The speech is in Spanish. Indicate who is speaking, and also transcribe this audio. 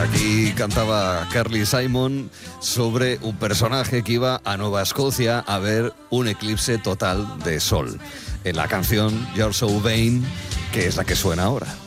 Speaker 1: Aquí cantaba Carly Simon sobre un personaje que iba a Nueva Escocia a ver un eclipse total de sol. En la canción You're So Vain, que es la que suena ahora.